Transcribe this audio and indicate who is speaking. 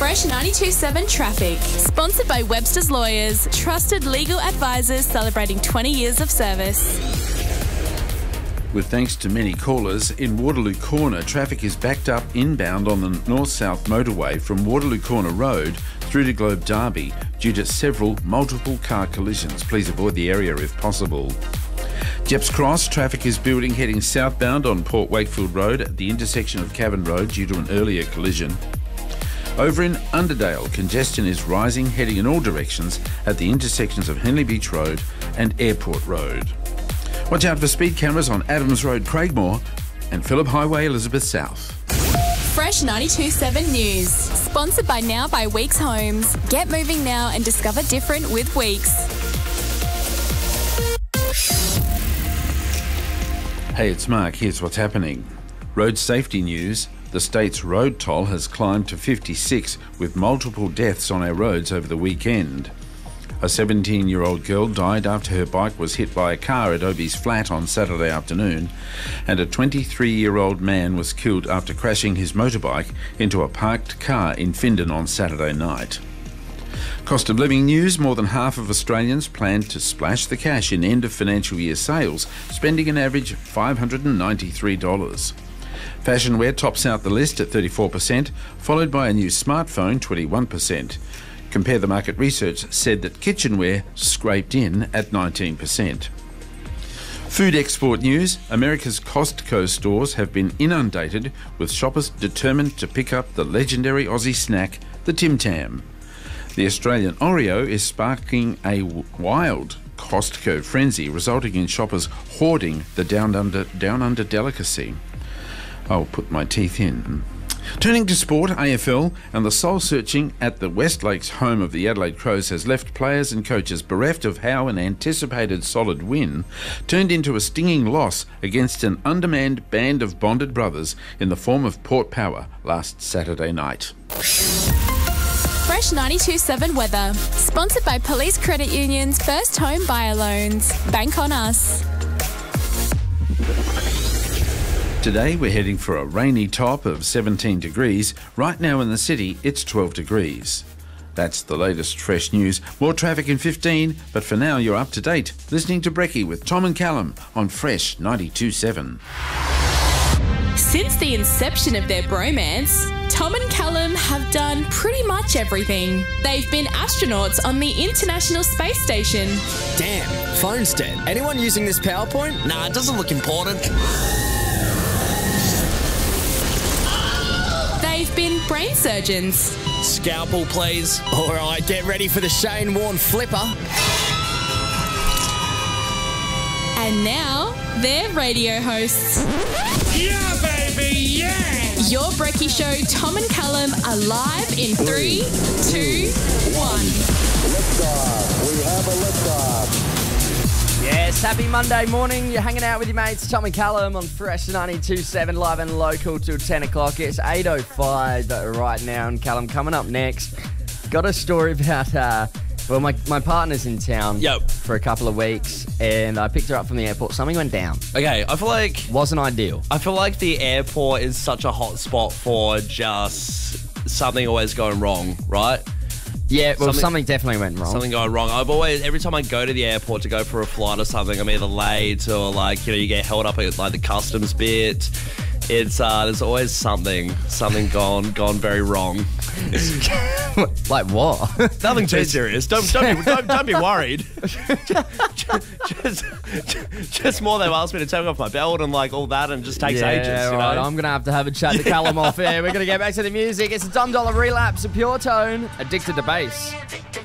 Speaker 1: Fresh 92.7 Traffic. Sponsored by Webster's Lawyers, trusted legal advisors celebrating 20 years of service.
Speaker 2: With thanks to many callers, in Waterloo Corner, traffic is backed up inbound on the north-south motorway from Waterloo Corner Road through to Globe Derby due to several multiple car collisions. Please avoid the area if possible. Jeps Cross, traffic is building heading southbound on Port Wakefield Road at the intersection of Cavan Road due to an earlier collision. Over in Underdale, congestion is rising heading in all directions at the intersections of Henley Beach Road and Airport Road. Watch out for speed cameras on Adams Road, Craigmore, and Phillip Highway, Elizabeth South.
Speaker 1: Fresh 92.7 News. Sponsored by Now by Weeks Homes. Get moving now and discover different with Weeks.
Speaker 2: Hey, it's Mark. Here's what's happening. Road safety news. The state's road toll has climbed to 56 with multiple deaths on our roads over the weekend. A 17-year-old girl died after her bike was hit by a car at Obie's Flat on Saturday afternoon, and a 23-year-old man was killed after crashing his motorbike into a parked car in Findon on Saturday night. Cost of living news. More than half of Australians plan to splash the cash in end of financial year sales, spending an average $593. Fashion wear tops out the list at 34%, followed by a new smartphone, 21%. Compare the Market research said that kitchenware scraped in at 19%. Food export news. America's Costco stores have been inundated with shoppers determined to pick up the legendary Aussie snack, the Tim Tam. The Australian Oreo is sparking a wild Costco frenzy, resulting in shoppers hoarding the down under delicacy. I'll put my teeth in. Turning to sport, AFL, and the soul-searching at the West Lakes home of the Adelaide Crows has left players and coaches bereft of how an anticipated solid win turned into a stinging loss against an undermanned band of bonded brothers in the form of Port Power last Saturday night.
Speaker 1: Fresh 92.7 Weather. Sponsored by Police Credit Union's First Home Buyer Loans. Bank on us.
Speaker 2: Today we're heading for a rainy top of 17 degrees. Right now in the city it's 12 degrees. That's the latest fresh news. More traffic in 15, but for now you're up to date. Listening to Brekkie with Tom and Callum on Fresh 92.7.
Speaker 1: Since the inception of their bromance, Tom and Callum have done pretty much everything. They've been astronauts on the International Space Station.
Speaker 3: Damn, phone's dead. Anyone using this PowerPoint? Nah, it doesn't look important.
Speaker 1: They've been brain surgeons.
Speaker 3: Scalpel, please. All right, get ready for the Shane Warne flipper.
Speaker 1: And now, they're radio hosts.
Speaker 4: Yeah, baby, yeah!
Speaker 1: Your Brekkie Show, Tom and Callum, are live in 3, 2, 1.
Speaker 5: Liftoff. We have a liftoff.
Speaker 6: Yes, happy Monday morning. You're hanging out with your mates, Tom and Callum, on Fresh 92.7, live and local till 10 o'clock. It's 8:05 right now, and Callum, coming up next, got a story about, my partner's in town for a couple of weeks, and I picked her up from the airport. Something went down.
Speaker 7: Okay, I feel like...
Speaker 6: Wasn't ideal.
Speaker 7: I feel like the airport is such a hot spot for just something always going wrong, right?
Speaker 6: Yeah, well, something definitely went wrong.
Speaker 7: Something going wrong. Every time I go to the airport to go for a flight or something, I'm either late or you get held up at the customs bit. It's there's always something gone very wrong.
Speaker 6: Like what?
Speaker 7: Nothing too serious. Don't be worried. just more they've asked me to take off my belt and all that, and just takes ages.
Speaker 6: Right. I'm gonna have a chat to Callum off air. We're gonna get back to the music. It's a $10 relapse of Pure Tone, Addicted to Bass.